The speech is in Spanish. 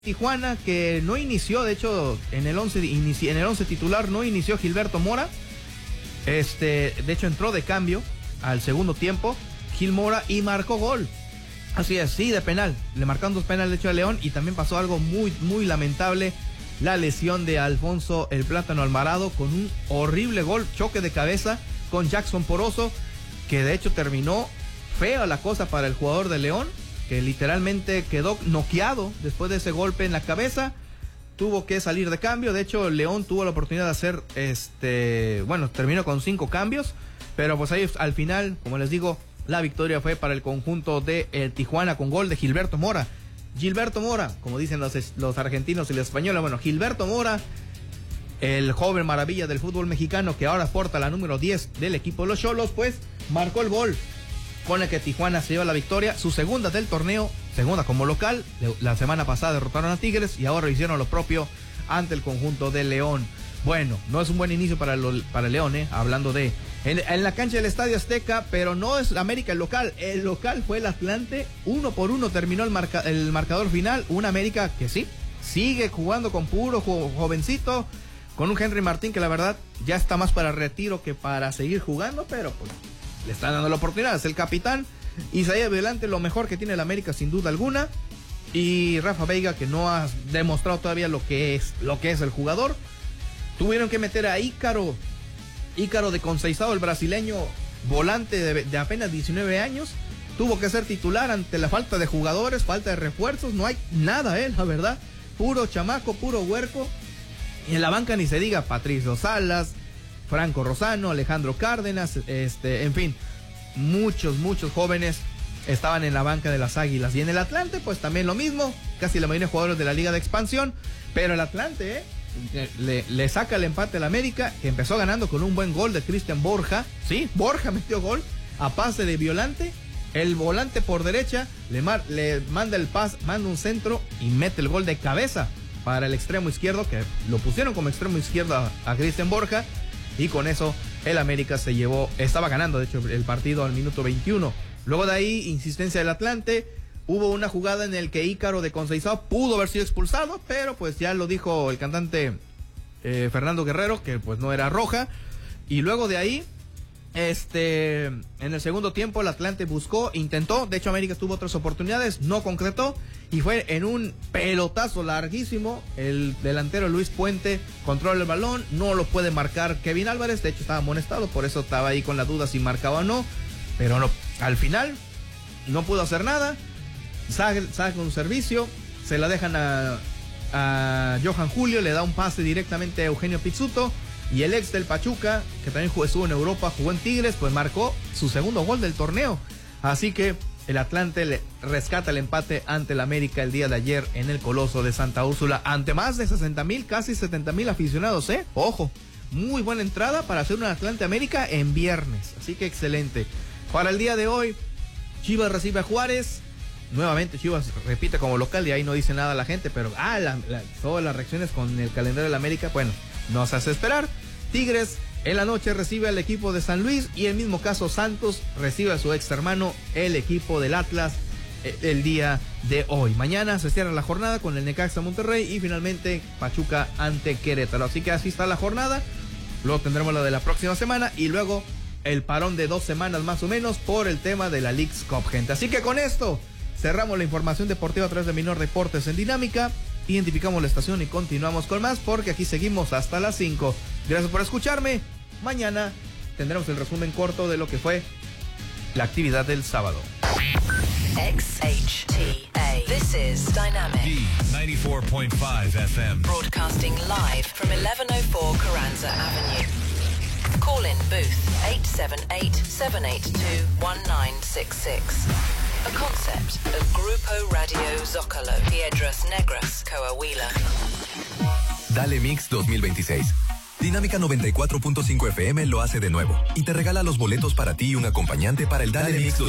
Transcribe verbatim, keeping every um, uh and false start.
Tijuana, que no inició, de hecho, en el once inici, en el once titular no inició Gilberto Mora. Este, de hecho, entró de cambio al segundo tiempo Gil Mora y marcó gol. Así es, sí, de penal. Le marcaron dos penales de hecho a León, y también pasó algo muy, muy lamentable. La lesión de Alfonso el Plátano Alvarado con un horrible gol, choque de cabeza con Jackson Poroso, que de hecho terminó fea la cosa para el jugador de León, que literalmente quedó noqueado después de ese golpe en la cabeza. Tuvo que salir de cambio. De hecho, León tuvo la oportunidad de hacer, este, bueno, terminó con cinco cambios, pero pues ahí al final, como les digo, la victoria fue para el conjunto de eh, Tijuana con gol de Gilberto Mora. Gilberto Mora, como dicen los, los argentinos y los españoles, bueno, Gilberto Mora, el joven maravilla del fútbol mexicano que ahora porta la número diez del equipo de los Xolos, pues marcó el gol con el que Tijuana se lleva la victoria, su segunda del torneo, segunda como local. La semana pasada derrotaron a Tigres y ahora hicieron lo propio ante el conjunto de León. Bueno, no es un buen inicio para, el, para León, eh, hablando de... En, en la cancha del Estadio Azteca, pero no es América el local, el local fue el Atlante, uno por uno terminó el, marca, el marcador final, un América que sí, sigue jugando con puro jo, jovencito, con un Henry Martín que la verdad ya está más para retiro que para seguir jugando, pero pues le están dando la oportunidad, es el capitán. Isaías Violante, lo mejor que tiene el América sin duda alguna, y Rafa Veiga, que no ha demostrado todavía lo que es, lo que es el jugador. Tuvieron que meter a Ícaro, Ícaro de Conceizao, el brasileño volante de, de apenas diecinueve años, tuvo que ser titular ante la falta de jugadores, falta de refuerzos, no hay nada, eh, la verdad, puro chamaco, puro huerco, y en la banca ni se diga Patricio Salas, Franco Rosano, Alejandro Cárdenas, este, en fin, muchos, muchos jóvenes estaban en la banca de las Águilas. Y en el Atlante, pues también lo mismo, casi la mayoría de jugadores de la Liga de Expansión, pero el Atlante, eh, le, le saca el empate al América, que empezó ganando con un buen gol de Cristian Borja. Sí, Borja metió gol a pase de Violante. El volante por derecha le, mar, le manda el pas, manda un centro y mete el gol de cabeza para el extremo izquierdo, que lo pusieron como extremo izquierdo a, a Cristian Borja. Y con eso el América se llevó, estaba ganando de hecho el partido al minuto veintiuno. Luego de ahí, insistencia del Atlante. Hubo una jugada en el que Ícaro de Conceizao pudo haber sido expulsado, pero pues ya lo dijo el cantante eh, Fernando Guerrero, que pues no era roja. Y luego de ahí, este, en el segundo tiempo el Atlante buscó, intentó, de hecho América tuvo otras oportunidades, no concretó, y fue en un pelotazo larguísimo. El delantero Luis Puente controla el balón, no lo puede marcar Kevin Álvarez, de hecho estaba amonestado, por eso estaba ahí con la duda si marcaba o no, pero no, al final no pudo hacer nada. Saca un servicio, se la dejan a, a Johan Julio, le da un pase directamente a Eugenio Pizzuto, y el ex del Pachuca, que también jugó, estuvo en Europa, jugó en Tigres, pues marcó su segundo gol del torneo. Así que el Atlante le rescata el empate ante el América el día de ayer en el Coloso de Santa Úrsula, ante más de sesenta mil, casi setenta mil aficionados, eh, ojo, muy buena entrada para hacer un Atlante América en viernes, así que excelente. Para el día de hoy, Chivas recibe a Juárez. Nuevamente Chivas repite como local y ahí no dice nada la gente, pero ah, la, la, todas las reacciones con el calendario de la América, bueno, nos hace esperar. Tigres en la noche recibe al equipo de San Luis, y el mismo caso Santos recibe a su ex hermano, el equipo del Atlas, eh, el día de hoy. Mañana se cierra la jornada con el Necaxa Monterrey y finalmente Pachuca ante Querétaro. Así que así está la jornada. Luego tendremos la de la próxima semana y luego el parón de dos semanas más o menos por el tema de la Leagues Cup, gente. Así que con esto cerramos la información deportiva a través de Minor Deportes en Dinámica. Identificamos la estación y continuamos con más, porque aquí seguimos hasta las cinco. Gracias por escucharme. Mañana tendremos el resumen corto de lo que fue la actividad del sábado. X H T A. This is Dynamic. D ninety-four point five F M. Broadcasting live from eleven oh four Carranza Avenue. Call in booth eight seven eight, seven eight two, one nine six six. A concept of Grupo Radio Zócalo, Piedras Negras, Coahuila. Dale Mix dos mil veintiséis. Dinámica noventa y cuatro punto cinco F M lo hace de nuevo y te regala los boletos para ti y un acompañante para el Dale Mix dos